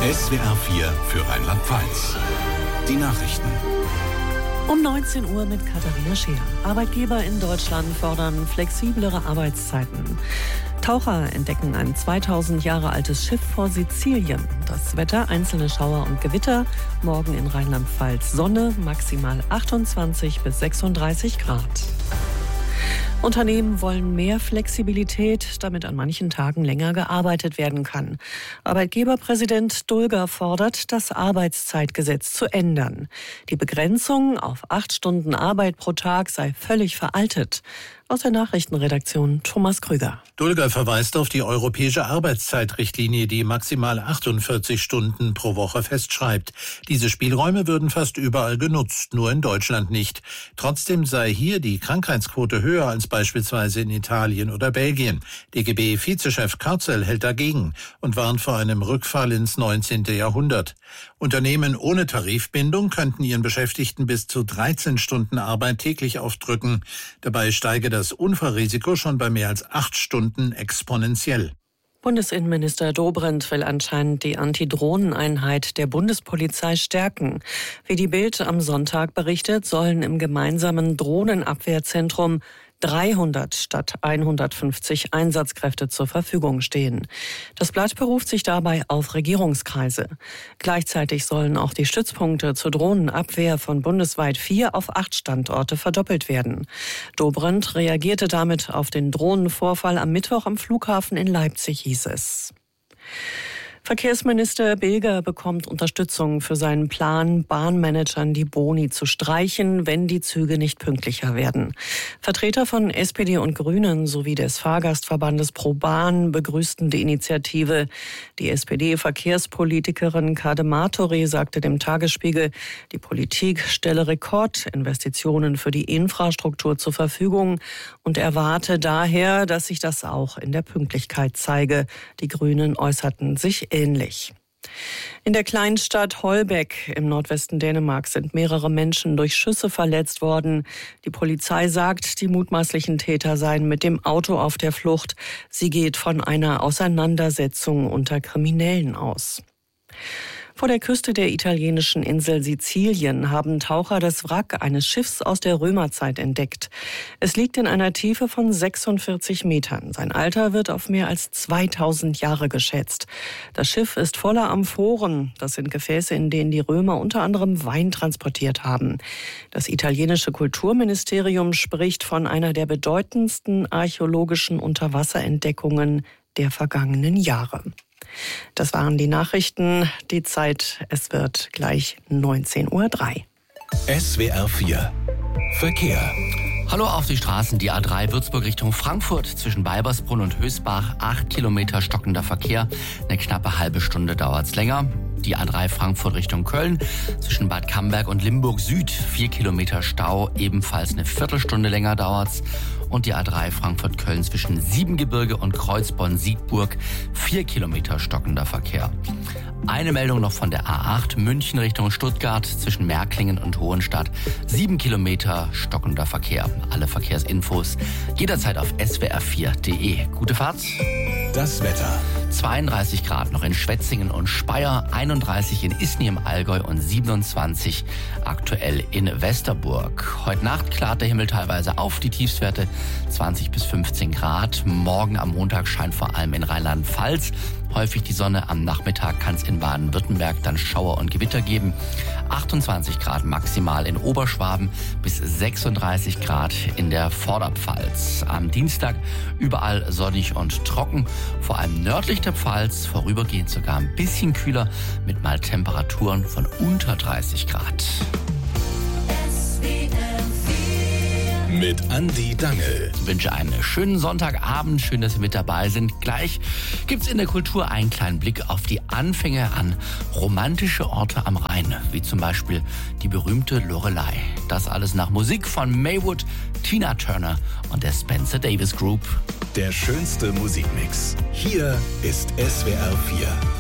SWR 4 für Rheinland-Pfalz. Die Nachrichten. Um 19 Uhr mit Katharina Scheer. Arbeitgeber in Deutschland fordern flexiblere Arbeitszeiten. Taucher entdecken ein 2000 Jahre altes Schiff vor Sizilien. Das Wetter, einzelne Schauer und Gewitter. Morgen in Rheinland-Pfalz Sonne, maximal 28 bis 36 Grad. Unternehmen wollen mehr Flexibilität, damit an manchen Tagen länger gearbeitet werden kann. Arbeitgeberpräsident Dulger fordert, das Arbeitszeitgesetz zu ändern. Die Begrenzung auf 8 Stunden Arbeit pro Tag sei völlig veraltet. Aus der Nachrichtenredaktion Thomas Krüger. Dulger verweist auf die europäische Arbeitszeitrichtlinie, die maximal 48 Stunden pro Woche festschreibt. Diese Spielräume würden fast überall genutzt, nur in Deutschland nicht. Trotzdem sei hier die Krankheitsquote höher als beispielsweise in Italien oder Belgien. DGB-Vizechef Karzel hält dagegen und warnt vor einem Rückfall ins 19. Jahrhundert. Unternehmen ohne Tarifbindung könnten ihren Beschäftigten bis zu 13 Stunden Arbeit täglich aufdrücken. Dabei steige das Unfallrisiko schon bei mehr als 8 Stunden exponentiell. Bundesinnenminister Dobrindt will anscheinend die Antidrohneneinheit der Bundespolizei stärken. Wie die Bild am Sonntag berichtet, sollen im gemeinsamen Drohnenabwehrzentrum 300 statt 150 Einsatzkräfte zur Verfügung stehen. Das Blatt beruft sich dabei auf Regierungskreise. Gleichzeitig sollen auch die Stützpunkte zur Drohnenabwehr von bundesweit 4 auf 8 Standorte verdoppelt werden. Dobrindt reagierte damit auf den Drohnenvorfall am Mittwoch am Flughafen in Leipzig, hieß es. Verkehrsminister Bilger bekommt Unterstützung für seinen Plan, Bahnmanagern die Boni zu streichen, wenn die Züge nicht pünktlicher werden. Vertreter von SPD und Grünen sowie des Fahrgastverbandes Pro Bahn begrüßten die Initiative. Die SPD-Verkehrspolitikerin Kade Martori sagte dem Tagesspiegel, die Politik stelle Rekordinvestitionen für die Infrastruktur zur Verfügung und erwarte daher, dass sich das auch in der Pünktlichkeit zeige. Die Grünen äußerten sich ähnlich. In der kleinen Stadt Holbæk im Nordwesten Dänemarks sind mehrere Menschen durch Schüsse verletzt worden. Die Polizei sagt, die mutmaßlichen Täter seien mit dem Auto auf der Flucht. Sie geht von einer Auseinandersetzung unter Kriminellen aus. Vor der Küste der italienischen Insel Sizilien haben Taucher das Wrack eines Schiffs aus der Römerzeit entdeckt. Es liegt in einer Tiefe von 46 Metern. Sein Alter wird auf mehr als 2000 Jahre geschätzt. Das Schiff ist voller Amphoren. Das sind Gefäße, in denen die Römer unter anderem Wein transportiert haben. Das italienische Kulturministerium spricht von einer der bedeutendsten archäologischen Unterwasserentdeckungen der vergangenen Jahre. Das waren die Nachrichten. Die Zeit, es wird gleich 19:03 Uhr. SWR 4 Verkehr. Hallo auf die Straßen. Die A3 Würzburg Richtung Frankfurt zwischen Balbersbrunn und Hösbach. 8 Kilometer stockender Verkehr. Eine knappe halbe Stunde dauert's länger. Die A3 Frankfurt Richtung Köln zwischen Bad Camberg und Limburg Süd. 4 Kilometer Stau. Ebenfalls eine Viertelstunde länger dauert's. Und die A3 Frankfurt-Köln zwischen Siebengebirge und Kreuzborn-Siegburg. 4 Kilometer stockender Verkehr. Eine Meldung noch von der A8 München Richtung Stuttgart zwischen Märklingen und Hohenstadt. 7 Kilometer stockender Verkehr. Alle Verkehrsinfos jederzeit auf swr4.de. Gute Fahrt. Das Wetter. 32 Grad noch in Schwetzingen und Speyer, 31 in Isny im Allgäu und 27 aktuell in Westerburg. Heute Nacht klart der Himmel teilweise auf, die Tiefstwerte 20 bis 15 Grad. Morgen am Montag scheint vor allem in Rheinland-Pfalz häufig die Sonne. Am Nachmittag kann es in Baden-Württemberg dann Schauer und Gewitter geben. 28 Grad maximal in Oberschwaben bis 36 Grad in der Vorderpfalz. Am Dienstag überall sonnig und trocken, vor allem nördlich der Pfalz, vorübergehend sogar ein bisschen kühler mit mal Temperaturen von unter 30 Grad. Mit Andi Dangel. Ich wünsche einen schönen Sonntagabend. Schön, dass Sie mit dabei sind. Gleich gibt's in der Kultur einen kleinen Blick auf die Anfänge an romantische Orte am Rhein, wie zum Beispiel die berühmte Loreley. Das alles nach Musik von Maywood, Tina Turner und der Spencer Davis Group. Der schönste Musikmix. Hier ist SWR 4.